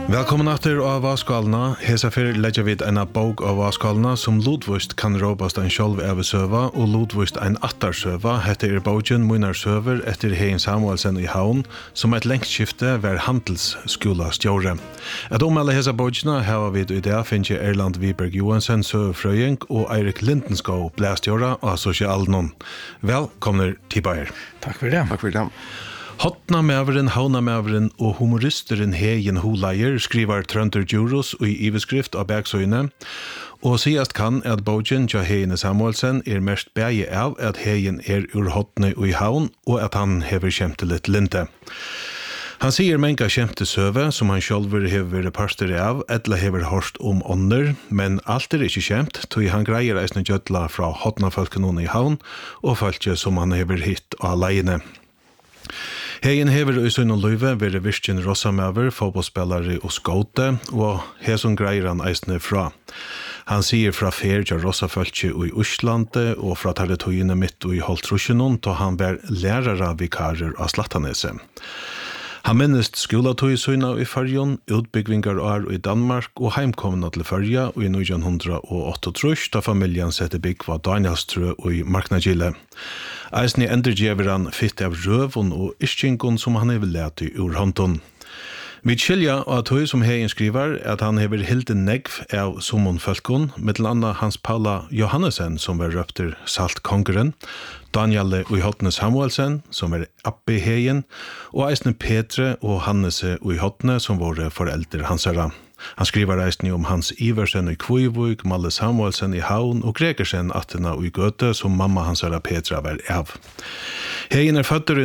Velkommen efter av Vaskalna. Hesa fyrir leggja vid en bok av Vaskalna som lodvust kan råbast en sjálv søva og lodvust en attarsøva. Hette bogen Munar søver etter Hein Samuelsen i Havn som et lengtskifte var handelsskola stjåre. At omelle hesa bogena hava vid i det finnes Erland Wiberg Johansen søvfrøying og Eirik Lindenskov blæstjåra av Sosialnon. Velkommen til Bayer. Takk for det. Takk for det. Hotna mæveren, hauna mæveren og humoristeren Heien Holager skriver Trønder Djuros og i iveskrift av Bergsøyne. Og sigast kan at bogen til Heien Samuelsen mest bæge av at Heien ur hotne og i haun og at han hever kjemte litt linte. Han sier menga kjemte søve som han sjálfur hever parster av, etla hever horst ånder, men alt ikke kjemt, tog han greier eisne gjødla fra hotna folkene i haun og folket som han hever hitt av leiene. Heien hever i sønn og løyve være virkjen Rossamøver, fotballspillere og skåte, og heson greier han eisne fra. Han sier fra ferja Rossafølge i Østlande og fra territoriene mitt i Holtrusjenon, da han var lærere vikarer av Slattaneset. Han minnest skolatøysøyna i Førjon, utbyggvingar i Danmark og heimkomna til Førja i 1908, da familien sette bygg var Danielstrø i Marknagille. Eisen i endregjøver han fitt av røvun og iskjengon som han hever leti ur håndun. Vi skilja av tøy som Heien skriver at han hever hilde negv av Somon Fölkon, mittel anna Hans Paula Johannesen som var røpter Salt Kongeren, Danielle og Hotne Samuelsen som var Abbe Heien, og eisne Petre og Hannese og Hotne som var foreldre hansara. Han skriver eisne om Hans Iversen i Kvøyvøk, Malle Samuelsen i Havn og Gregersen Attena i Gøte som mamma hansara Petra var av. Heien fødder i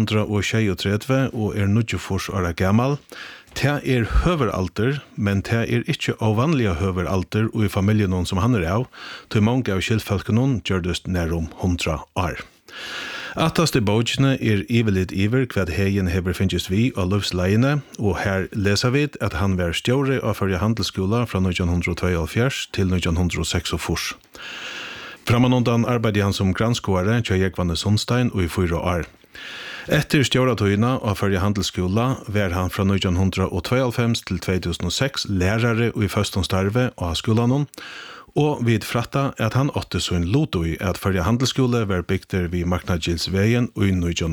1933 og 94 år gammal. Det høveralder, men det ikke avvanlige høveralder og i familien som han av, til mange av skiltfolkene gjørdest nærom 100 år. Attast i bogene ivelit iver hva Heien hever finnes vi av løvsleiene, og her leser vi at han var stjåre av Førja handelsskola fra 1972 til 1946. Framanundan arbeidde han som granskåre til Jekvanne Sundstein og i 4 år. Etter stjåratøyna av Førja handelsskola var han fra 1992 til 2006 lærere i førståndstarve av skolan, og vid fratta at han åtte sin loto i at Førja handelsskole var bygder vid Marknagilsveien i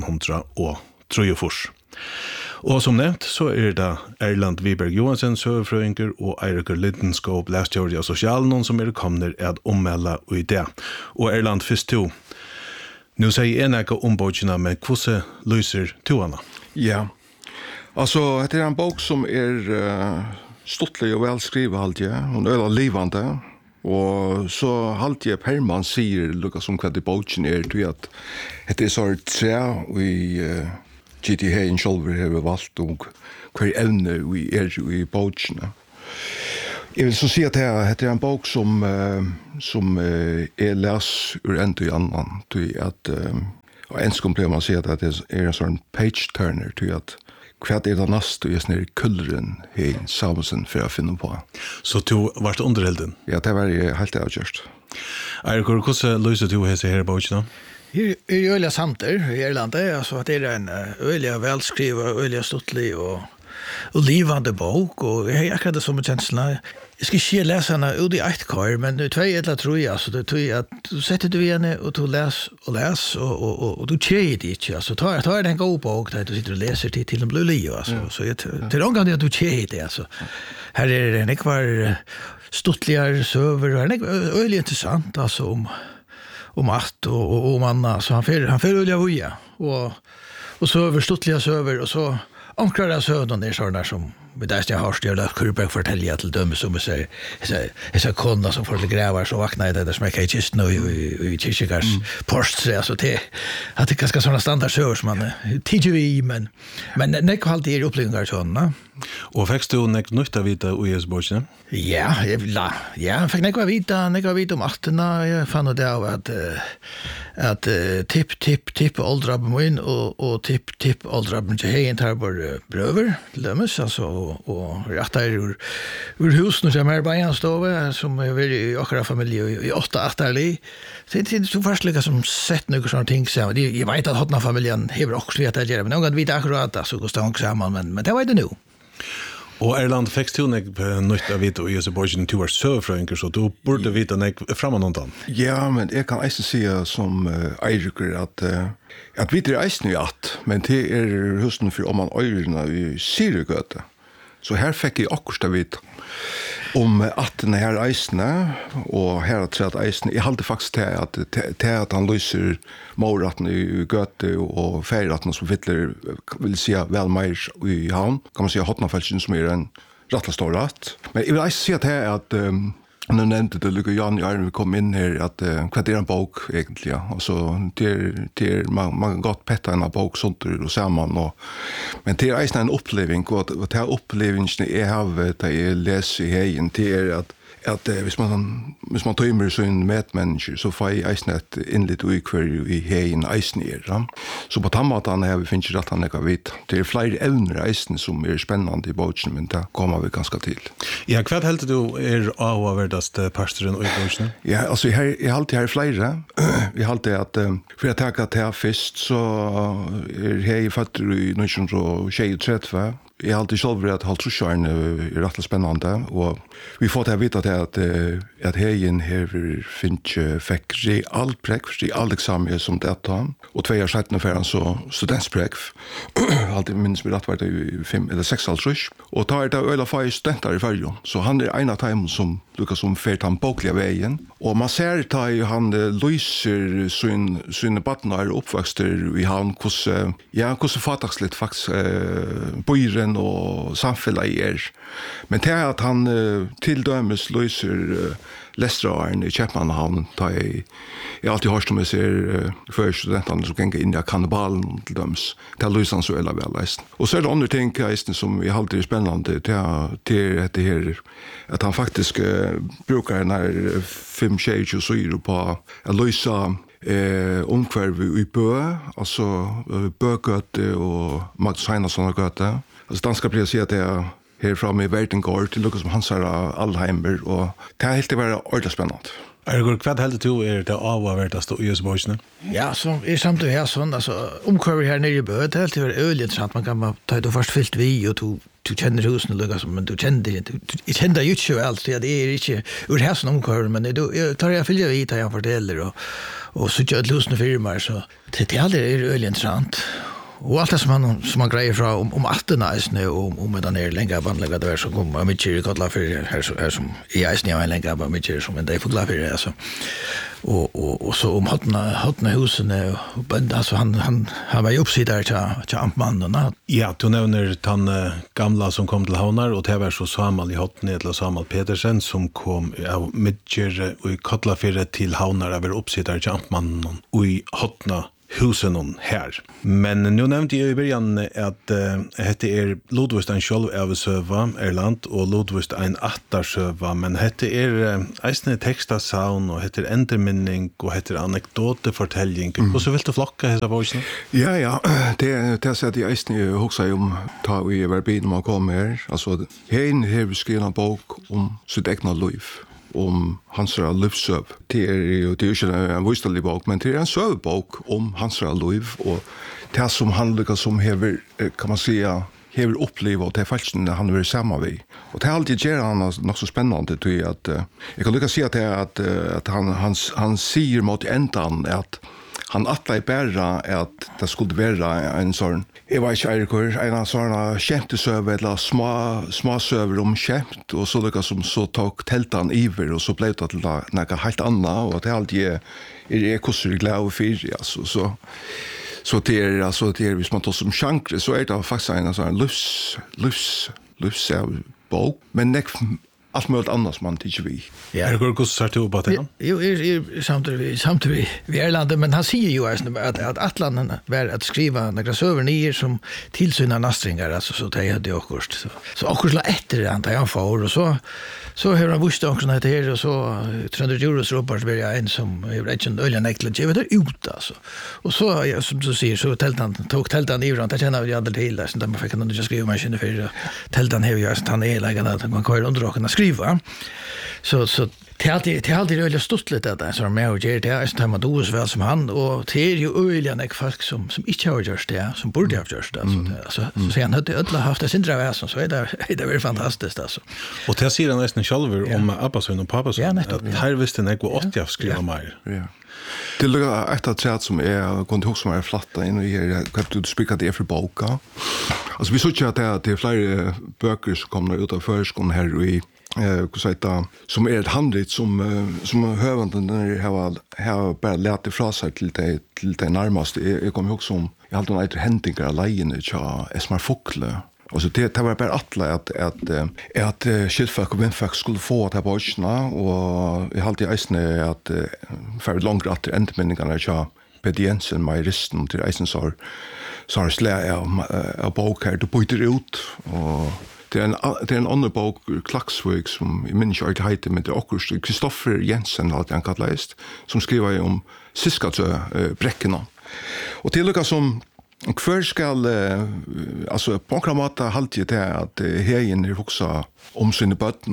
1903. Og som nevnt så det Erland Wiberg Johansen, søvfrøyinger og Eirik Lindenskov blæstjåri av Sosialnon som kommet at ommelde i det. Og Erland først to. Nu sier en ikke om bøkene, men hvordan løser to henne? Ja, altså det en bok som stortlig og velskrivet alltid. Hun livande. Og så alltid Perman sier lukka som hva det boken til at det så tre i GT Heien sjølver har valgt om hver evne vi i bokene. Jeg vil så si at det en bok som les ur en til annan, til at og en skum blir man si at det en sånn page-turner, til at hva det neste i sånne kulleren Heien Samuelsen for å finne på. Så du var underhelden? Ja, det var helt avgjørst. Eirik, hvordan løser du hese her bøkene? I øyelig samter i Irlandet, altså at det en øyelig velskrivet, øyelig stortlig og livande bok, og jeg har akkurat det som kjenslene. Jeg skal ikke lese henne ut i ett kar, men det eller tror jeg, altså det tror jeg at du setter du igjen og du les, og du kjører det ikke, altså tar en god bok der du sitter og leser til den blir liv, altså, så til en gang at du kjører det, altså. Her en ekvar stortligere søver, og en øyelig interessant, altså om at og manna, så han fer øyelig av uja, og søver, stortlige søver, og så omkrar av søvnen sånne som vi der jeg har stjølet Kurberg forteller til dømme som vi ser disse kona som får til græver så vakna i det som ikke i kisten og i kyrkjegars post så det er ganske sånne standardsøver som man tidser vi men nek alltid opplevingar sånne Og fikk du nek nytt av vita US-bøkene? Ja, jeg fikk nek av vita om aktena. Jeg fann det av at tipp oldraben min og tipp oldraben til Heien tar bare brøver til dømes, altså, og rettar ur husen som beianstove, som vært i akkurat familie i 8-8 li. Så det så først som sett noen sånne ting sammen. Jeg vet at hotna familien hever også vidt det gjør, men noen vet akkurat altså, hvordan det sammen, men det vet det nå. Och Erland fick du nytt av vita och just borgen till var serverfränker så då borde vita framan någonting. Ja, men jag kan inte säga som Eirikur att vi är eisen i att, men det är husen för om man öjrarna i Sirigöte. Så här fick jag akkurat att vita om att den här eisene och här att säga att eisene, jag hade faktiskt det att han lyser morraten i Göte och färraten som vill säga väl mer i havn, kan man säga Hotnafälsen som är en rättla stor rätt. Men jag vill säga att nu nämnde det Lykke Jan när vi kom in här att vad är en bok egentligen? Alltså det man gott petta en bok sånt och samman men det är en upplevelse och det upplevelsen är have det är läs i hejen det är att hvis man tøymer sin medmennesker, så får jeg eisen et innlitt uikvar i heien eisen er. Så på tammatan har vi finnes rett han ikke vidt. Det er flere evner eisen som er spennende i båten, men det kommer vi ganske til. Ja, hva heldte du avhverdaste pastoren i båten? Ja, altså jeg halte her flere. Jeg halte at for jeg tenker at her først, så er jeg født i 1933. Jeg har alltid selv vært halvtrusjøren er rettelig spennende, og vi får til å vite at heien her fikk realt prekk, realt eksamen som dette, og 2 år siden for han så studentsprekk, alltid minnes vi rett var det i 5 eller 6 halvtrusj, og da det øyla fag studenter i Färjö, så han en av dem som lukkar som fyrt han bokliga veien, og man ser da han lyser sine badnar oppvokster i han, hvordan fatakslitt faktisk bøyren og samfellet Men det at han til dømes løser Lestraren i Kjeppmannhavn, da jeg alltid hørt om jeg ser før studentene som ganger inn i kannibalen til dømes. Det løser han så veldig vel. Og så er det andre ting som jeg alltid er spennende, det er det her, at han faktisk bruker denne 5-6 på å løse omkvarv i Bø, altså Bøgøte og Magnus Heinason og Gøte. Altså danska blir å si at det her framme i Vertingård til Lukas som Hansar Allheimer, og det helt det være ordentlig spennende. Ergur, hva heldte du det avhverdaste i Øsbøysene? Ja, så samtidig her sånn, altså, omkvarver her nere i Bø, det helt det være øyelig interessant, man kan ta det først fyllt vi, og du kjenner husene, Lukas, men du kjenner jeg kjenner jo ikke alt, så det er ikke ur hæsen omkvarver, men jeg tar jeg fyllt vi, tar jeg forteller, og så kjøtt husene firmaer, så det aldri er øyelig interessant. Og alt det som han greier fra om attene eisene, og om den lenge bandlega det som kommer mye i kodla for her som i eisene har en lenge mye som en dag fogla for altså. Og så om hotna husene og bønda, altså han var jo oppsider til amtmannen. Ja, du nevner den gamla som kom til Havnar, og det var så Samal i hotne til Samal Petersen som kom av mye i kodla for til Havnar av oppsider til amtmannen og i hotna husen här. Men nu nämnde jag i början att det Lodvist en själv översöva Erland och Lodvist en attarsöva, men det eisne texta saun och det enderminning och det anekdotefortelling. Och så vill du flocka hela voicen? Ja, det så att jag eisne också om ta vi verbin man kommer här. Alltså här vi skriver en bok om sitt egna liv. Om hans livsøv. Det er jo ikke en visselig bok, men det er en søvbok om hans liv, og det som han lykkes som hever, kan man säga, hever opplevd, og det er faktisk han vil sammen med. Og det er alltid gjør han nok så spennende, til at jeg kan lykkes si at han sier mot endan at han atla bæra at det skulle være en sånn, jeg vet ikke, en sånn kjemtesøve eller små søver om kjemt, og så lykkes som så tok teltan iver, og så ble det til noe helt annet, og det er alltid hvordan glad og fyr, altså, så det er, hvis man tar som sjankre, så er det faktisk en sånn livsbok, men det allt möjligt annat som man tycker vi. Ja, det går att sätta på det. Jo, samtidigt vi Erland, men han säger ju att Atlanten var att skriva några söver nier som tillsynar nastringar, alltså så det hade jag också. Så också la efter det antar jag får, och så hör han visst också när det här, och så 300 euros Robert var jag en som är inte öliga näcklet, jag vet det ut alltså. Och så som du säger så tog teltan i runt, det känner vi aldrig till där, så där man fick inte skriva maskin för teltan här ju att han är lägga att man kör under och skriva. så det är alltid öliga stuttligt att det som med och ger det är som man då så väl som han och det är ju öliga nek folk som inte har gjort det som borde ha gjort det alltså så han hade ödla haft det sindra väsen så är det är fantastiskt alltså. Och det ser han nästan själv om Abbasson och Pappasson att här visste nek vad 80 skriva mer. Ja. Till ett träd som är kontor som är flatta in i här kan du spika det för boka. Alltså vi såg ju att det är flera böcker som kommer ut av förskolan här i som är ett handligt som hövanden har bara lärt ifrån sig till det närmaste. Jag kommer ihåg som jag hade några händingar av lejen till Esmar Fokle. Och så det var bara att skilfolk och vindfolk skulle få det här bøkene, og jeg halte i eisene at for langt etter endemenningene til Peter Jensen, majoristen, til eisen så har slæg av bok her, du byter ut, og det er en annen bok, Klaksvøk, som jeg minner ikke alltid heter, men det er akkurat Kristoffer Jensen, alt han kallet leist, som skriver om Siskatsø-brekkene. Og til lukka som Hver skal, altså på en måte halte jeg til at heien er også om sine bøtten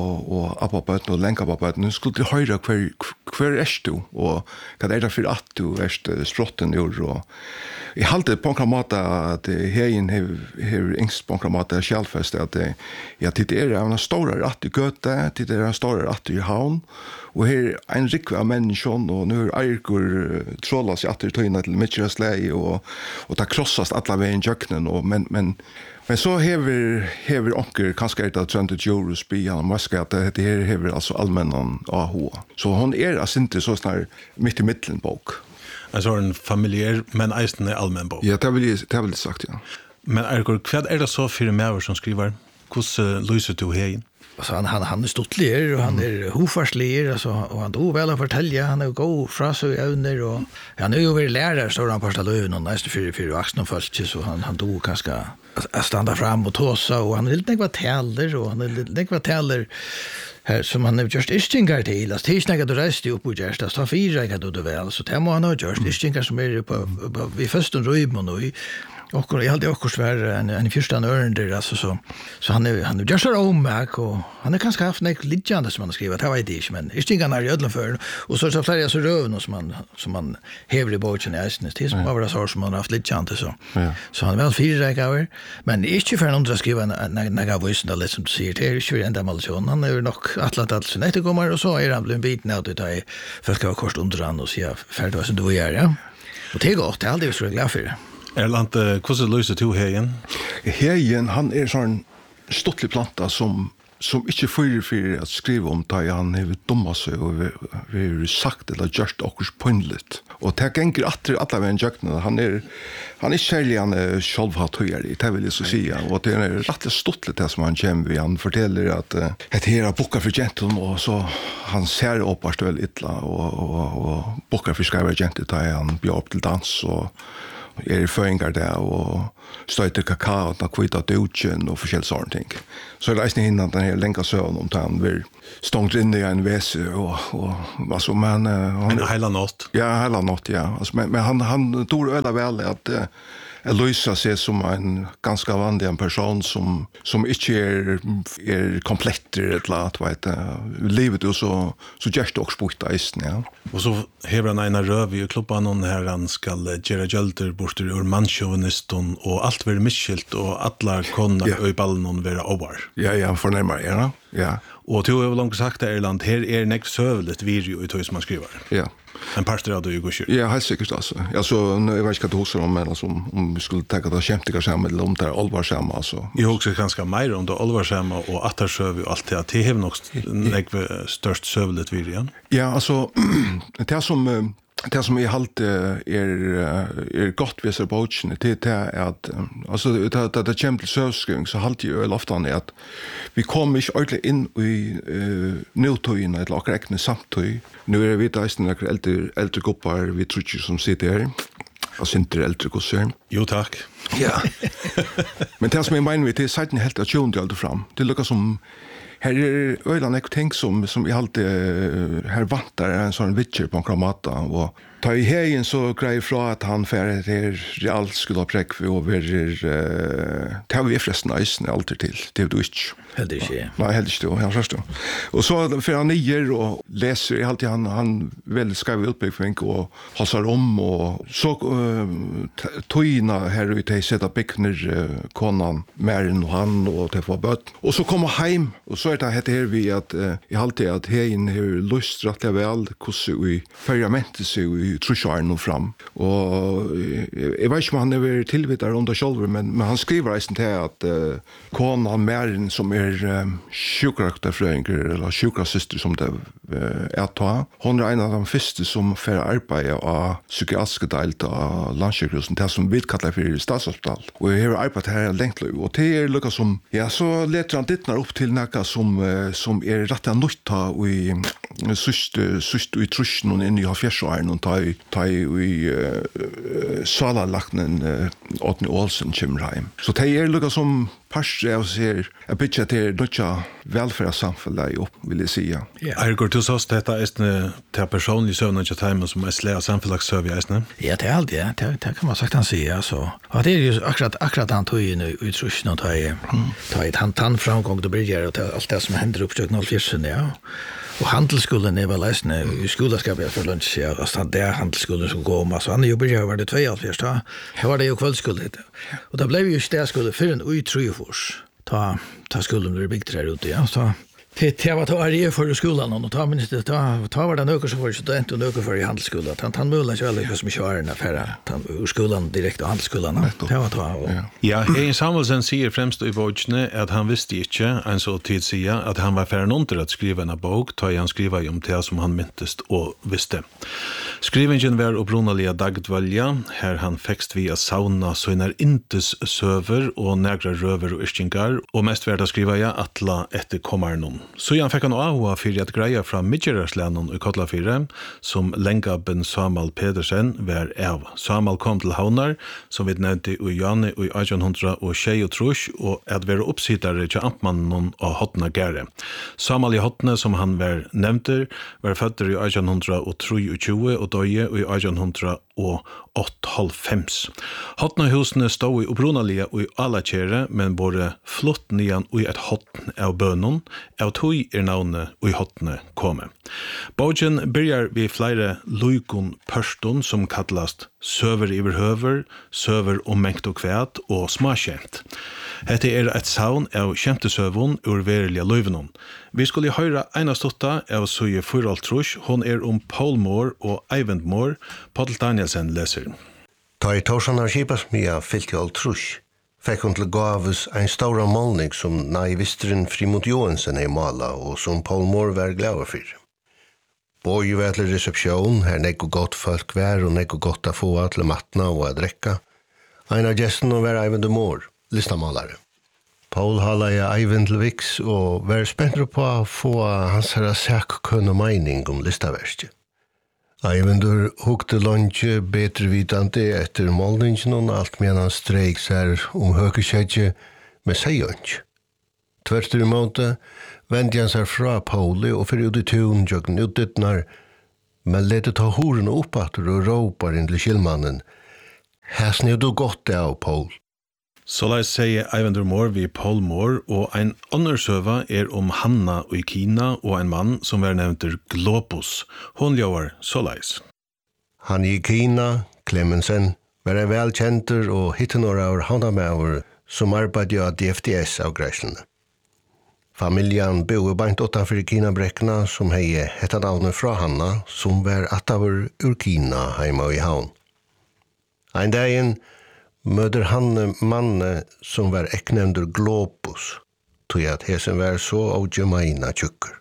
og abba-bøtten og lenka-abba-bøtten. Skulle du høre hver er du, og hva er det for at du er sprotten gjør. Og jeg halte på en måte at heien har yngst på en måte kjælfest, at det er en større rett i Gøte, det er en større rett i havn, og her er en rikve av menneskene, og nå er Eirkur trålas i atter tøyna til Midtjøsleie, og det krossast alla veien jøkkenen, men så hever onker, kanskje er det Trønde Djurus byan, og måske at det her hever altså allmennan AH. Så hon er altså ikke så snar midt i middelen bok. Altså en familier, men eisen er allmenn bok. Ja, det vil jeg sagt, ja. Men Eirkur, hva er det så for mever som skriver? Hvordan lyser du heien? Alltså han är stortlig och han är hofarslig alltså och han då väl att fortälja han är go fra så övner och han är ju väl lärare så han passar löven och nästa för vuxna folk så han då kanske att stanna fram och tosa och han vill tänka vad täller och han vill tänka vad täller här som han har just istingar till att tisnaga då reste upp och just att ta fyra kan då väl så det må han ha just istingar som är på vi första rymmen och och jag hade också svär en första ören där alltså så han är just om och han är kanske haft något lidjande som han har skrivit det var det inte men istingar är ödla för och så flera så rövn som man häver i boken i äsnes till som var det så som man har haft lidjande så han är väl fyra gånger men inte för andra skriva några voice eller som du säger det är ju ända malation han är nog atlat så nästa kommer och så är han blivit biten ut det för ska vara kort under han och säga färdigt vad som du gör ja och det är gott det är aldrig så glad för det. Erland, hvordan løser du heien? Heien, han er sånn stottlig planta som ikke fyrir for å skrive om da han har dumma seg og vi har sagt eller gjort akkurat poinligt. Og det ganger alle veien jøkene. Han er særlig han sjølvhatt høyere, det vil jeg så si. Og det er rettelig stottlig det som han kommer. Han forteller at et her er boka for gentum, og så han ser oppast vel ytla, og boka for skriver gentum da han blir opp til dans, og i føringar der, og støyter kakao, og kvita dutjen, og forskjell sånne ting. Så er det hinnan den her lenka søvn om han vil stångt inn i en vese, og altså, men... Men heila nått? Ja, heila nått, ja. Altså, men han tror øyla vel at Eloisa ser som en ganska vanlig person som inte är komplett eller att vet livet är så just också sport isen ja. Och så hever han en röv i klubban någon här han ska göra jölter bort ur manschauviniston och allt blir misskilt och alla konar i ballen och vara over. Ja, förnärmar ja. Ja. Och du har långt sagt Erland här är näck sövligt video i tog som man skriver. Ja. En pastor av du går kör. Ja, helt säkert alltså. Alltså jag vet inte vad du hosar om men alltså om vi skulle ta det skämtiga samma eller om det är allvarsamma alltså. Jag också ganska mer om det allvarsamma och att det söv och allt det att det har nog näck störst sövligt video. Ja, alltså det som jag halt är gott vid så boken det är att alltså det kämpel sövskrivning så halt ju ofta att vi kommer inte ordentligt in i nutiden eller akkurat samtid. Nu är vi där några äldre gruppar vi tror ju som sitter här. Alltså inte äldre gossar. Jo tack. Ja. Men det som jag menar det är sedan helt att tjuna allt fram. Det lukar som här är öland ett tänk som vi alltid här vantar en sån witcher på en kramata och Ta I hejen så greier fra at han færre realt skulle ha prekk for å være ta vi forresten eisen alltid til, det du ikke. Heldig ikke. Nei, heldig ikke, han først. Og så for han nier og leser, alltid han veldig skrev utbygging og halser og så tøyna her ut til sette byggner konan, Mæren og han og til å få bøtt. Og så kommer heim, og så det her vi at jeg alltid at heien har lyst rettelig vel hvordan vi ferramentet seg i trusjaren og fram. Og jeg vet ikke om han er tilvidere under sjølver, men han skriver eisen til at konan, Mæren, som sjukrakterfrøyinger, eller sjukrasyster som det ta. Hon en av de første som får arbeid av psykiatriske delt av landsjukhusen, det som vi kallar for statshospital. Og jeg har arbeidet her lengt løy, og det lukket som, så leter han dittnar opp til noe som rett og nytt og i sust i trusjen og inn i fjærsåren og ta i salalakten Åtne Ålsen kommer heim. Så det lukket som parster av seg jeg bytter til nødja velferdssamfunnet opp, vil jeg si. Ergår, du sås dette til personlig søvn og timen som slea samfunnslagssøv i eisne? Ja, det alt, ja. Det kan man sagt han sier, altså. Og det jo akkurat han tog inn i trusjen og ta i tannframgång det blir og alt det som hender oppstøkken av fyrsen, ja. Og handelsskolen vel eisne, i skoleskapet for lunsj, ja, det handelsskolen som går om, altså han jo blir var det 2,5 da. Her var det jo kveldskolen, og da ble vi jo stedskolen før en ui 3 ta skolen blir bygd her ute, ja, så det var ta jeg for skolen, og ta var det nøkker som var student og nøkker for i handelsskolen, han mulig ikke veldig hva som ikke var en affære, ur skolen direkte av handelsskolen, det var ta. Ja, Egin Samuelsen sier fremst i bøkene at han visste ikke, en så tid sier, at han var ferdig under å skrive en bok, ta han skriva om det som han myntest og visste. Skrivingen var opprunalige dagdvalja, her han fekst via sauna søgner intes søver og negra røver og yrkingar, og mest verda skriva ja atla etter kommarnon. Så han fikk han avhåa fyrir at greia fra Midgjerarslanon i Kotlafire, som lengaben Samuel Pedersen var av. Samuel kom til Havnar, som vi nevnte i Jani i 1800 og Tjei og Trusch, og at være oppsittare til Amtmannen av Hotna Gere. Samuel i Hotne, som han var nevnter, var føtter i 1823 og døye i 1800 og 8,5. Hotnahusene stod i opprunalige og i Alakjere, men bare flott nian og i et hotn av bønnen, av tog navnet og i hotne komme. Bogen byrjar vi flere lujkon pørston som kallast søver iver høver, søver om mengt og kvæt og smakjent. Hette et saun av kjemtesøvun ur verilige løyvenon. Vi skulle høyre einastotta av Søye Fyraltrus, hon om Paul Moore og Eivind Moore, Paul Danielsen leser. Ta i Torsan av Kipasmia fyllt i Altrus, fikk hun til gaves en stor målning som naivisteren Frimont Johansen mala og som Paul Moore var glad for. Båg var til resepsjon, her nekko godt folk vær og nekko godt å få til matna og å drekka. En av gestene var Eivind Moore, listamalare. Paul hala i Eivind Viks og var spent på å få hans herra sækkønn og meining om listaverket. Eivindur hukte lunge betre vitande etter målningen og alt men han streik seg høkeskjedje med seiønsk. Tverter i måte vendte han seg fra Pauli og fyrir ut i tun jøkken utdytnar, men lette ta horene oppatter og råpar inn til kjellmannen. Her sned du godt av, Paul. Så la jeg si Eivind Moore vi Paul Moore, og en annen søva om Hanna og Kina og en mann som var nevnt Globus. Hun gjør så leis. Han i Kina, Clemensen, var en velkjenter og hittet några av havnamauer som arbeidde av DFDS av Greislene. Familien bor beint utanfor Kina-brekkene som hei hettet navnet fra Hanna, som var ataver ur Kina heima i havn. Ein dagen møter han manne som var eknevnder Globus, tog at hesen var så av Jemaina tjukker.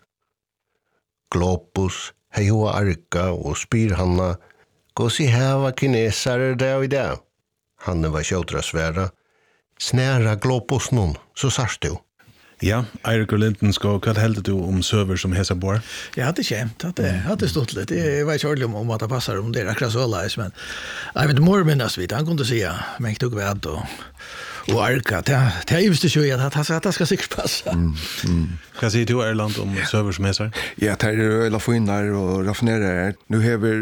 Globus hei hoa arka og spyr hanna, gå si heva kinesare det og det. Hanne var kjøtra sværa, snæra Globus noen, så sarst du. Ja, Eirik og Lindenskog, hva heldur du om søver som hesa bor? Jeg hadde kjent, hadde stått litt. Jeg var ikke ordentlig om at det passer om det akkurat så leis, men Eivind Moore minnes vidt, han kunne si mengt og ved, och arka. Det är just det ju att det ska säkert passa. Vad säger du Erland om server som är så här? Ja, det är alla finnar och raffinerar. Nu har vi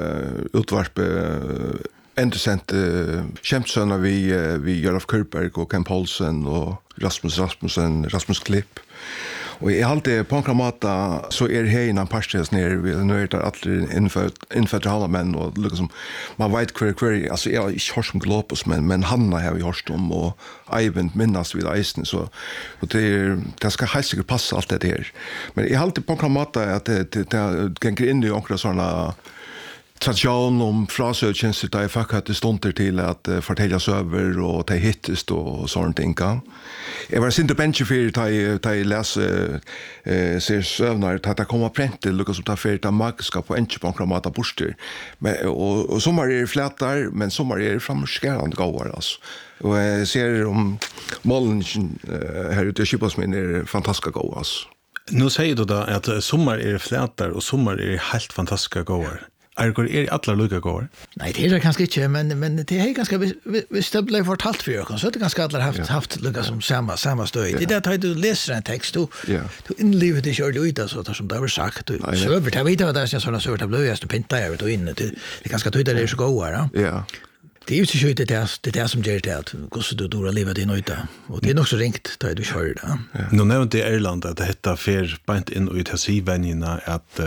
utvarp intressant kämpsöner vi Jaraf Kurberg och Ken Paulsen och Rasmus Klipp. Och i allt det på Kramata så är det en parstes ner nu är det alla inför alla män och liksom man vet kvar alltså jag inte har som glopus men Hanna har vi hört om och Eivind minnas vid isen så och det ska helt säkert passa allt det här. Men i allt det på Kramata att det går in i några såna tradition om frasötjänster där jag faktiskt stunder till att fortälja över och ta hittest och sånt inga. Jag var inte bench för ta läsa ser sövnar att det kommer print det lukar som ta för det magiska på Kramata borster. Men och sommar är flätar men sommar är framskärande gåvar alltså. Och jag ser om mollen här ute i Kipasmin är fantastiska gåvar alltså. Nu säger du då att sommar är flätar och sommar är helt fantastiska gåvar. Är alla lika går? Nej, det är det kanske inte, men det är ganska visst det blev fortalt för oss så det ganska alla haft lika som samma stöd. Det där tar du läser en text du inlever det kör du ut så där som det var sagt så över det vet jag där så såna sort blå just pinta jag ut in det ganska tydligt det är så goda. Ja. Det är ju så det är som gör det att hur du lever det nöjda och det är nog så ringt där du kör det. Nu nämnde Erland att det heter för bant in och ut sig vännerna att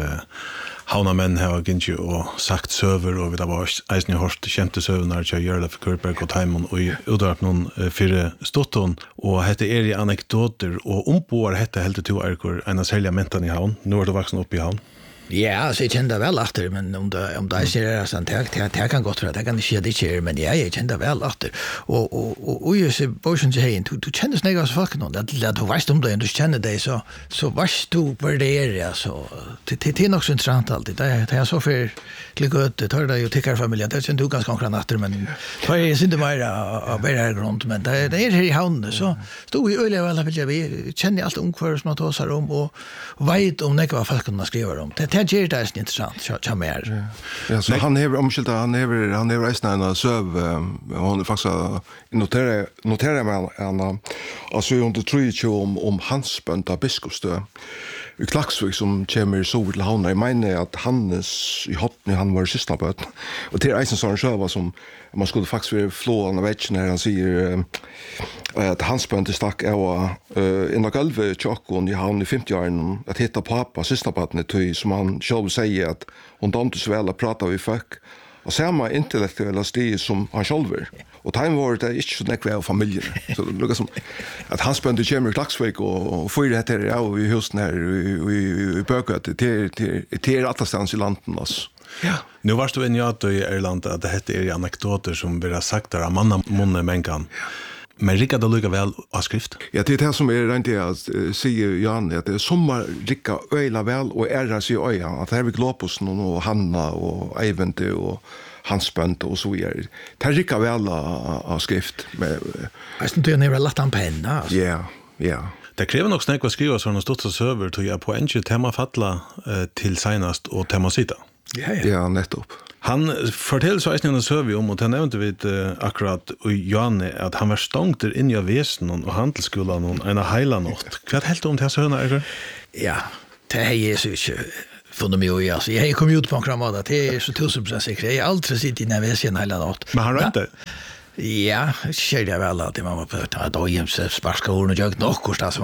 Hauna män har ginnju og sagt søver og vi da var eisne hørst kjente søvnar til Jaraf Kurberg og Taimon og utdrap noen fire stotton og hette i anekdoter og omboar hette helt to erkor en av selja mentan i havn. Nå du vaksen opp i havn. Ja, så jag kände väl efter men om det ser sånt här kan gott för att jag kan inte det ser men jag kände väl efter och ju så boschen så här du känner snägga så fucking och det du vet om det du känner det så vars du var det ja så det är nog så intressant alltid det är så för gott det tar det ju tycker familjen det känns du ganska konkret efter men för är inte bara bara grund men det är här i havn så stod ju öliga väl att vi känner allt ungefär som att ta om och vet om det vad folk kan skriva om det är det är intressant så mer. Ja, så han har omskylta han har resten av söv hon faktiskt notera med en alltså under tror om hans bönta biskopstö. I Klaksvik som kommer så till havna. Jag menar att Hannes i Hoppny han var sista på det. Och det är en sån själva som man skulle faktiskt vara flåan av vägen när han säger att hans bönta stack är in av golvet tjockon i havn i 50-åren att hitta pappa sista på det som han själv säger att hon dömde så väl att prata vid folk. Och samma intellektuella stig som han själv är. Och time var det inte så näkväl av familjen. Så det lukar som att hans bönde kommer i Klaksvik och får det här av i husen här i Bökat till attastans i landen. Alltså. Ja. Nu varst du en i Erland att det heter anekdoter som blir sagt där av manna mänkan. Men rikar det lukar väl av skrift? Ja, det är det som är rent att säga Jan att det är sommar rikar öjla väl och ära sig öja. Att här vi Glopus och Hanna och Eivind och hans bönt och så vidare. Det här rikar väl av skrift. Jag syns inte att ni har lagt en penna. Ja. Det kräver nog snäck att skriva sådana stort över till jag på en tema fattla till senast och tema sitta. Ja, nettopp. Han fortäller så en sövi om och han nämnde vid akkurat och Johanne att han var stångt in i väsen och handelsskolan och en hela natt. Vad helt om det här söna är? Ja, det är ju så från de ju alltså. Jag kom ut på en kramada. Det är så 1000% säkert. Jag har aldrig suttit i den väsen hela natt. Men han rätt det? Ja, kände jag väl att man var på att då jäms sparska ord och jag något alltså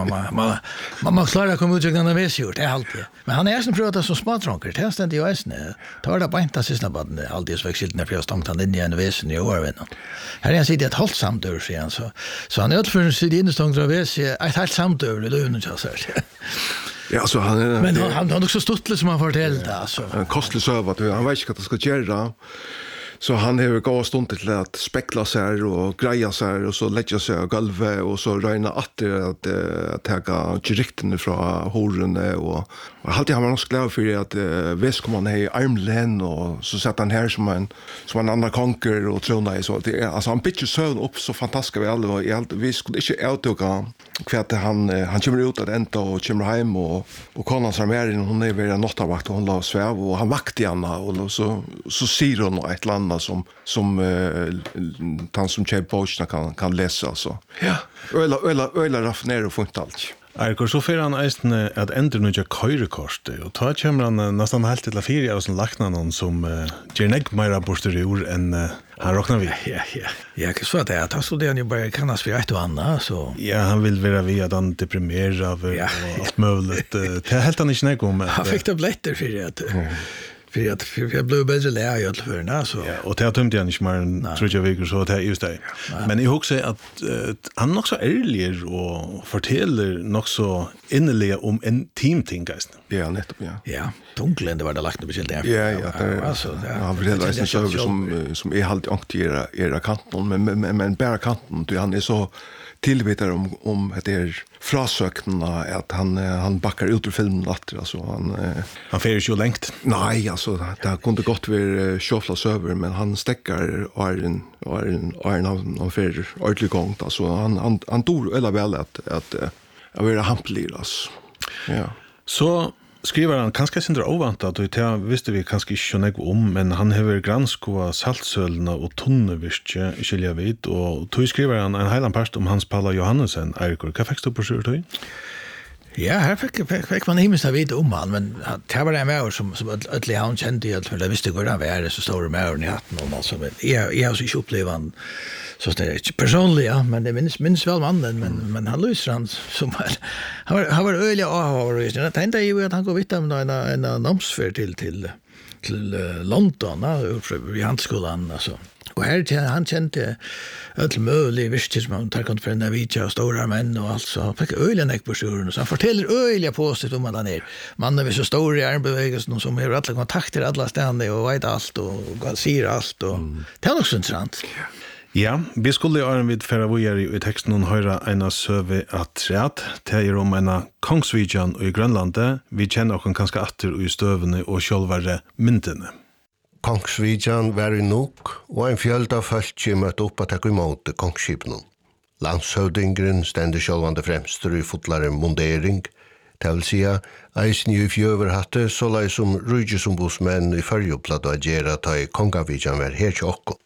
man klarar att komma ut den väsen det är alltid. Men han är som prövat som smartronker. Det är ständigt ju äsne. Tar det på inte sista baden alldeles växelt när jag stångt han in i en väsen i år vet. Här är han sitter ett halt samtur igen så han är för sig in i stångt av väsen ett halt samtur det lönar sig så här. Ja, så han är men han har också stått som han fortällde alltså. Kostligt så att han vet inte vad det ska göra. Så han har gått stund till att spekla sig och greja sig och så lägga sig av golvet och så röjna att ta direkten från horen och alltid har man också glad för att väst kommer han i armlen och så sätter han här som en annan konker och trona i så det är alltså han pitcher sön upp så fantastiskt väl och vi skulle inte outuka kvart han kommer ut att ända och kommer hem och konan som är hon är väl nattavakt och hon la sväv och han vakte henne och så ser hon ett land annat som han som köper boken kan läsa så. Ja, öla raffinerar och fint allt. Eirkur, så fyrir han eisen at endre nødja køyrekortet, og ta kommer han nesten helt til å fire av sånn lakna noen som gjør negg meira borster i ord enn han råknar vi. Ja, ikke så at jeg tar så det han jo bare kannas for et og annet, så... Ja, han vil være vi at han deprimerer av og alt mulig. Det helt han ikke negg om. Han fikk det bletter for at... For jeg ble bedre lærer i alle førene, så... Ja, og det har tømt han ikke mer enn trodde jeg så det er just det. Men jeg husker at han nok så ærlig og forteller nok så innelig om en teamting, guys. Ja, nettopp, ja. Ja, tunglende var det lagt noe beskjelt der. Ja, han forteller en server som er halvt ångt i kanten, men bare kanten, han er så tillvitar om att det är frasökna att han backar ut ur filmen efter alltså han fer ju längt. Nej, alltså det kunde gott vara shufflas över men han stäcker och fer ordentligt gångt alltså han dor eller väl att vara hamplig alltså. Ja. Så skriver han kanskje sindra ovantat, og det visste vi kanskje ikke noe om, men han hever granskova saltsølene og tunnevirke, skilja vid, og tog skriver han en heilan part om Hans Palla Johannesen, Eirikur. Hva fikk du på sjur, tog? Ja, her fikk man himmelsna vite om han, men det var en maur som ødelig han kjente i alt, for det visste hvor han var, så store mauren i hatten om, altså, men jeg har også ikke opplevd han så det är inte personligt ja men det minns väl mannen men han lyser han som han var öliga och jag tänkte ju att han går vitt om en namnsfär till London i handskolan alltså och här han kände öll möjlig visst som han tar konferens av vita och stora män och alltså fick öliga neck på sjuren så han fortäller öliga positivt om att han är mannen är så stor i armbevägelsen som har alla kontakter alla ständigt och vet allt och säger allt och det är också intressant. Ja, vi skulle jo vid færa vågjere i teksten og høyre ena søve at treat, det om ena Kongsvidjan og i Grønlandet, vi kjenner okken kanskje atter i støvene og sjølvare myndene. Kongsvidjan var i nok, og en fjøld av folk møtte opp at takk imot kongsskipene. Landshøvdingren stendte sjølvande fremster i fotlare mundering, det vil sija, eisen i fjøverhatte, så lai som rydgesombosmenn i førjoplatt og agera ta i Kongavidjan var her til okko.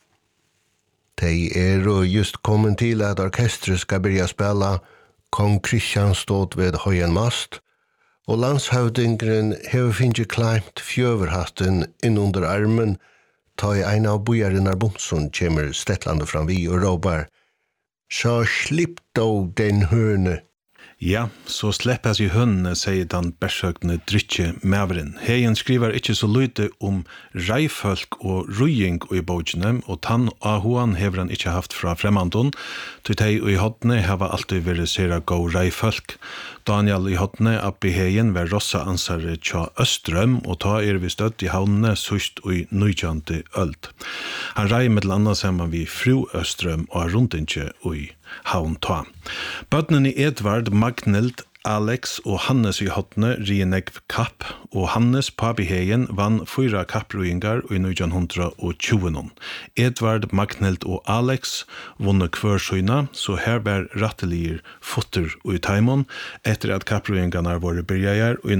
De og just kommet til at orkestret skal börja spela Kong Kristian stått ved høyen mast, og landshøvdingren hever finnet kleimt fjøverhatten inn under armen, ta i en av bojarinnar Bonsson kommer stettlande fram vi og råbar, så slipp då den høne. Ja, så släppas i hønne, sier den besøkende drytje maveren. Heien skriver ikke så lite om reifolk og rujing i bogene, og tann ahoan hever han ikke haft fra fremmandon, til de i hodne hava alltid vært sera gå reifolk. Daniel i hodne oppe i heien var rossa ansare tja Østrøm, og ta vi støtt i havnene sust i 19. øld. Han rei med landa sammen vi fru Østrøm og rundt ikke i havn ta. Bøtnen i Edvard, Magnhild, Alex og Hannes i hotne rienegv kapp, og Hannes papi heien vann 4 kapprujingar i 1920. Edvard, Magnhild og Alex vunne kvørsøyna, så her bær ratteligir fotter i taimon, etter at kapprujingarna var byrjajar i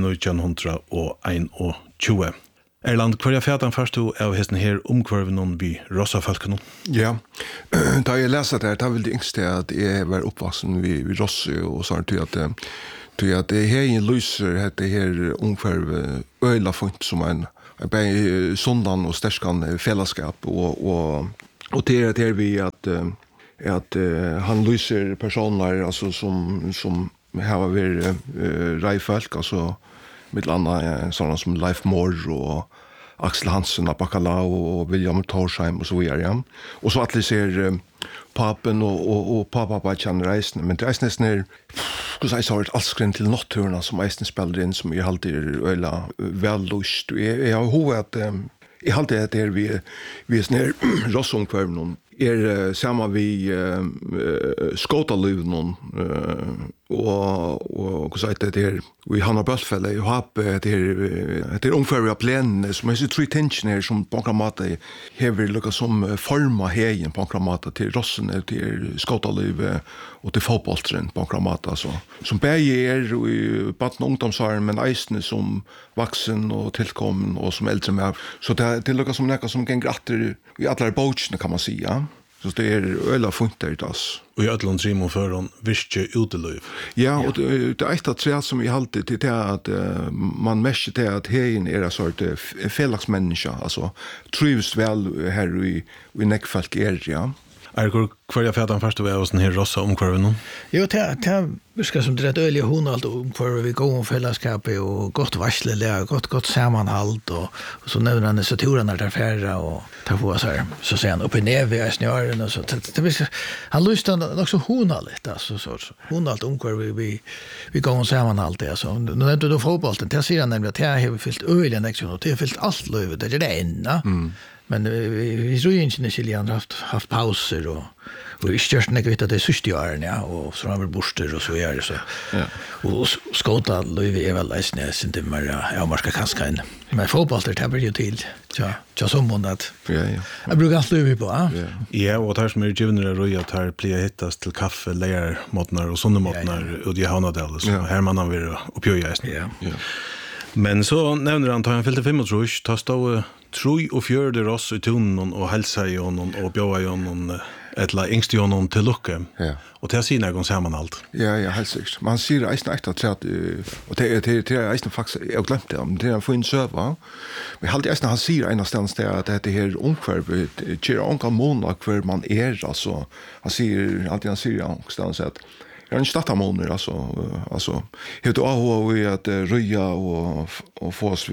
1921. Erland, hva er fjatan først du av hesten her omkvarven noen by Rossa-falken? Ja, da jeg leser det her, da vil det yngste at jeg var oppvaksen vid Rossi og sånn til at det her i lyser det her omkvarven øyla funkt som en sondan og sterskan fellesskap og det er vi at han lyser personer altså, som har vært reifolk, altså mitt landa sådana som Leif Moore och Axel Hansen av Bacalao och William Torsheim och så vidare. Ja. Och så att det ser papen och pappa känner reisen. Men det är nästan skulle jag säga allskren till natturerna som eisen spelar in som är alltid öla vällust. Jag har hovat jag alltid att vi är sån här rossongkvarv någon samma vi skotaluvnon och så att det är vi har börsfälle och har det är ungefär vi plan som är så tre tensioner som programmat har lucka som forma hejen programmat till rossen till skotaluv och till fotbollsträn programmat alltså som bäger och barn ungdomsår men eisne som vuxen och tillkommen och som äldre med så det lucka som något som kan gratter i alla bochna kan man säga. Så det är ölla funter das. Och jag tror Simon för hon visste utelöv. Ja, och det är ett träd som vi alltid till det att man mäster det att hejen är en sort fällagsmänniska, alltså trivs väl här i Neckfalk area. Är kvar jag färdan först och oss den här rossa omkvarven? Jo, det ska som det rätt öliga hon allt omkvarv vi går om fällskapet och gott varsle, gott sammanhalt och så nämner han så torarna där färra och tar på så säger han upp i neve i snören och så han lyssnar också honaligt alltså så honalt omkvarv vi går om sammanhalt alltså när du då fotbollen det säger han nämligen att jag har fyllt öliga lektioner och det har fyllt allt löv det är det enda. Men vi tror ju inte att Chilian har haft pauser och vi störst när det är sista åren ja och så har vi borster och så är det så. Ja. Och skåta löv är väl nästan inte mer ja man ska kanske in. Men fotboll det tar ju till. Ja som månad. Ja. Jag brukar alltid löv på. Ja, och tar som är junior roja tar plea hittas till kaffe lejer motnar och såna motnar och de Hanadel så här man har vi uppgöra. Ja. Men så nämner han tar han fyllde 5 tror jag tar stå Troi och fjörde ross i tunnen och hälsa i honom och bjöa i honom eller yngst i honom till lucka. Ja. Och det ser någon samman allt. Ja, helt säkert. Man ser det nästan att och det är nästan faktiskt jag glömde det om det är för en server. Vi hade nästan han ser någonstans där att det här ungefär tjera onka månad för man är alltså han ser alltid han ser någonstans att jag har en startamåner alltså helt AHV att röja och få oss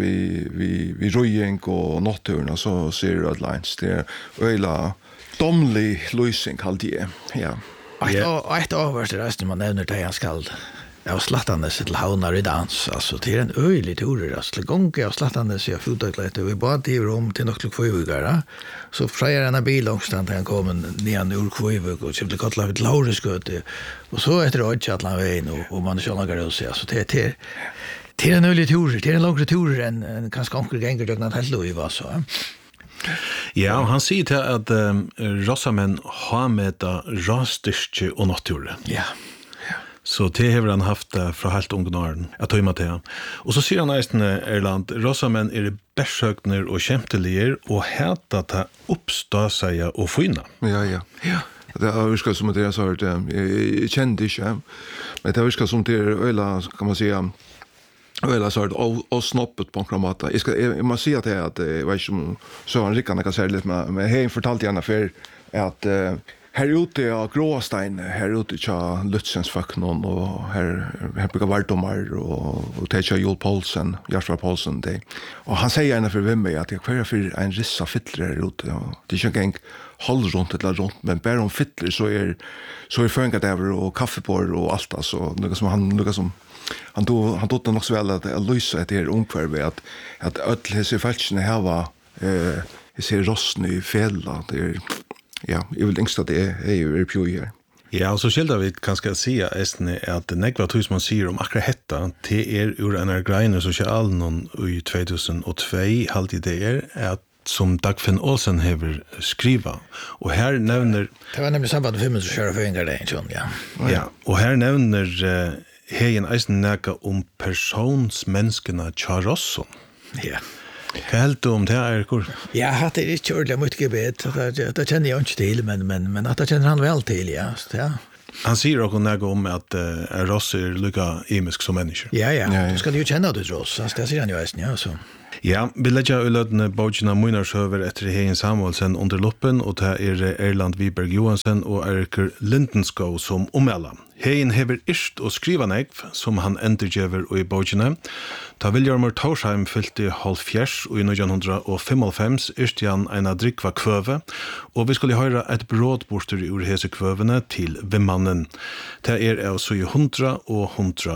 vi röjning och natturna så ser det lines det är öla domlig lösning kallt det ja. Ett avvärst resten man nämner det jag skall jag slattandes till Havnar i dans alltså det är en öjlig tur alltså till gång jag slattandes jag fotat lite vi bad i rum till något kvögare så frejar en bil långstans han kommer ner ur kvög och skulle kolla vid Laurensgöte och så efter att alla vägen och man ska laga det så det är en öjlig tur det är en långre tur än kanske onkel gänger dögnet helt lov alltså. Ja, han säger till att rossamän har med rastyrke och natur. Ja. Så det har han haft från helt ungdomaren att ta med det. Och så säger han nästan Erland, rossamän är besökner och kämpteliger och häta ta uppstå sig och finna. Ja. Det har viskat som att det är så att jag kände inte, men det har viskat som att det är öla, kan man säga, eller så och snoppet på kramata. Jag måste säga att det var som så han Rickard kan säga lite men hej fortalt gärna för att här ute av Gråstein här ute så Lutzens faknon och här brukar Valdomar och Techa Joel Paulsen, Joshua Paulsen det. Och han säger gärna för vem är att jag kvar för en rissa fittler här ute och det är ju inte håll runt eller runt men bara om fittler så är fönkat över och kaffepår och allt alltså något som han tog det nog så väl att lösa det här ungefär att öll sig fältsen här var jag ser rossen i fälla det är ja, jag vill ängsta det är ju repjuer. Ja, och så skilda vi kanske säga att det nekva tus man säger om akkurat hetta det är ur en greiner social någon i 2002 alltid det är att som Dagfinn Olsen hever skriva. Och här nämner det var nämligen samband med filmen så kör för en grej ja. Ja, och här nämner hejen eisen näka om personsmänniskorna Charosson. Ja. Vad helt om det här, Kor? Ja, det är inte ordentligt mycket gebet. Det känner jag inte till, men att det känner han väl till, ja. Han säger också näka om att Ross är lika imisk som människa. Ja. Du ska ju känna det, Ross. Det säger han ju eisen, ja, så. Ja, vi lägger ulödne bautina Munarsöver efter Heien Samuelsen under loppen, och det är Erland Wiberg Johansen og Eriker Lindenskov som omella. Heien hever irst og skriva negv, som han endergjever i bautina. Ta Viljarmur Torsheim fylte halvfjers og i 1995 irst han eina drikva kvøve, og vi skulle høyra et brådborster ur hese kvøvene til Vimmannen. Det er altså i 100 og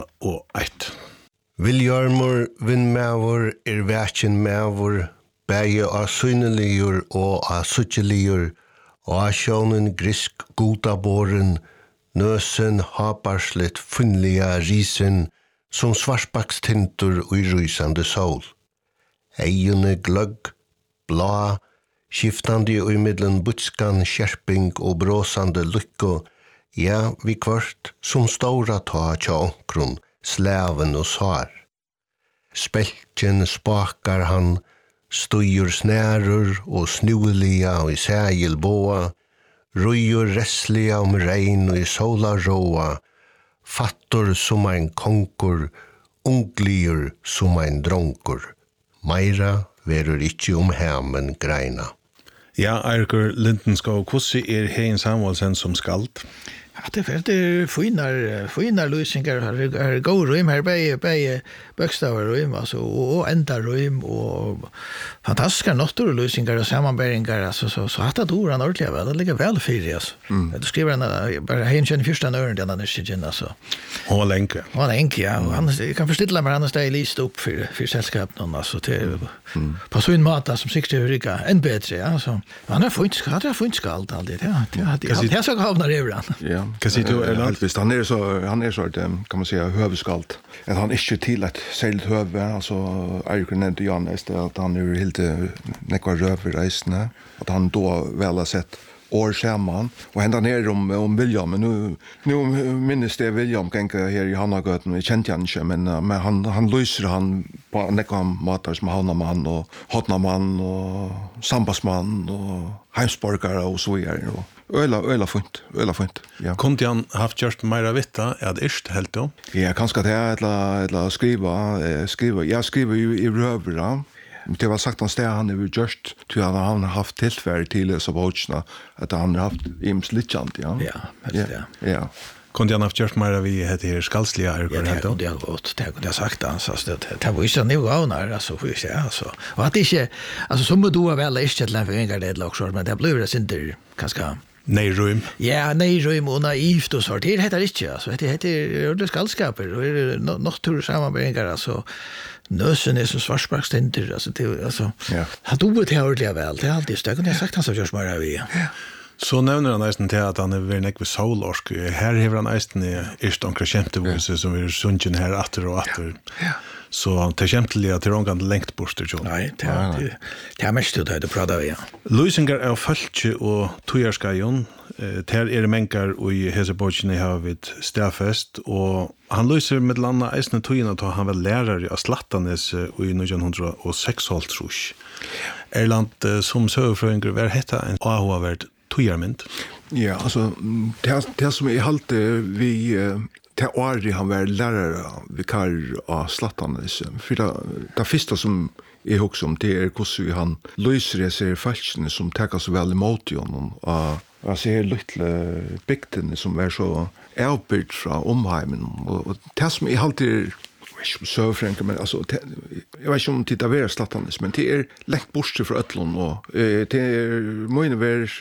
101. Viljarmur vinnmævur vækjen mævur, bæge av syneligur og av suttjeligur, Asjonen grisk godaboren, nøsen habarslet funnliga risen, som svarsbakstintur og rysande sol. Eiene gløgg, blå, skiftande i middelen butskan, skjerping og bråsande lykko, ja, vi kvart som stora ta tja onkron, slaven og sar. Speltjen spakar han, stujur snærur og snuelia og i sægil boa, rujur restlia regn og i sola roa, fattor som ein konkur, ungliur som ein dronkur. Meira verur ikkje hemen greina. Ja, Eirikur Lindenskog, hvordan Hein Samuelsen som skald? Ja, det är finar lösningar här går rum här bäge bokstäver rum alltså och ända rum och fantastiska naturlösningar och sammanbäringar alltså så att det oran ordentligt väl det ligger väl för alltså. Du skriver en bara Hein känner första ören den där shit alltså. Och länke. Ja, länke ja. Han kan förstilla mig annars det är list upp för sällskap någon alltså till på så en mat som 60 rika en bättre ja så. Han har funnit skald alltid ja. Det så havnar det ibland. Ja. Kan si du Visst, han är så kan man säga hövskalt. Att han inte till ett sällt höve alltså Eirikur nämnde Jan att han är helt nekvar röverreisne att han då väl har sett år samman och hända ner om William men nu minns det William kanske här i Hannagöten vi kände han inte men han löser han på nekvar matar som Hannaman och Hotnaman och Sambasman och Heimsborgare och så vidare och Öla fint. Ja. Kunde han haft gjort mera vitta att ist helt då? Ja, kanske det eller skriva. Jag skriver ju i rövra. Det var sagt att han är just till att han har haft tillfälle till så bochna att han har haft imslichant, ja. Ja. Kunde han haft gjort mera vi heter skalsliga Eirikur helt då? Det har gått. Det har sagt han så det var ju så nu gånar alltså för sig alltså. Och att inte alltså som du har väl inte till för engar det också men det blir det inte kanske Nej rum. Ja, nej rum och naivt och så. Det heter inte alltså. Det heter det skallskaper och är natur sammanbringar alltså. Nösen är som svarsbakstinter alltså det alltså. Ja. Han tog det ordentligt väl. Det är alltid stöken jag sagt han så görs bara vi. Ja. Så nämner han nästan till att han är väl nekve solorsk. Här har han nästan är onkra kämptevose som är sunchen här åter och åter. Ja. Så det kämptliga till rångan längt bort jo. Nej, det är mest det pratar vi. Lösningar av fölkje och tojarskajon. Där mänkar och i Hesebochne har vi stafest och han löser med landa eisne tojina att han var lärare av Slattanes i 1906 tror Erland som sövfröingar var hetta en avhåvärd tojarmynd. Ja, alltså det som är halt vi det året han var lärare vikar av Slattanes. För det första som är också om det är hur han löser sig falskene som tar så väl emot honom. Jag ser lite bygden som är så avbyggd från omheimen. Och det som är alltid så fränka men alltså jag vet inte om det är Slattanes men det är längt bort från Ötlund och det är måste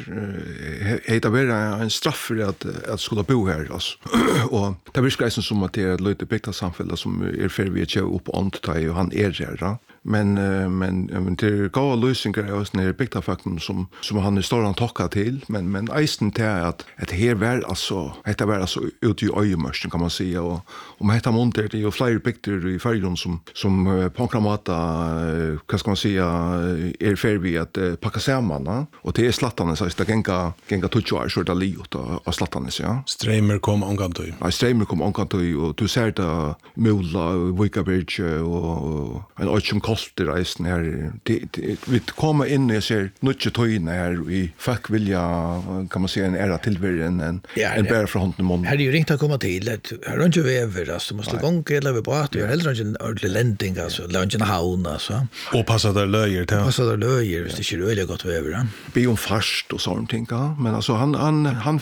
vara en straff för att skulle bo här alltså och det blir skräsen som att det är lite bygda samhälle som är för vi att upp antai och han är där men det går lösningar och när bygda faktum som han är stor tacka till men eisen till att här var alltså det var alltså ut i öjemörsten kan man säga och om heter monter det är ju fler bygder i Färjön som pankramata vad ska man säga är för vi att packa samman och det är Slattanes så det gänga touchar så det liot av Slattanes ja Strömmer kom onkantoy. Ja Strömmer kom onkantoy och du ser det Mulla Wickerbridge och en ochum kostar reisen här vi kommer in och ser mycket tojna här i fack vilja kan man säga en era tillvärden en bär från handen mån. Här är ju ringt att komma till det har inte väver alltså måste gånga eller vi båt vi har heller inte ordentlig lending alltså lunchen haun alltså och passa där löjer till. Passa där löjer det är ju väldigt gott väver. Be om fast och sånt tänka men alltså han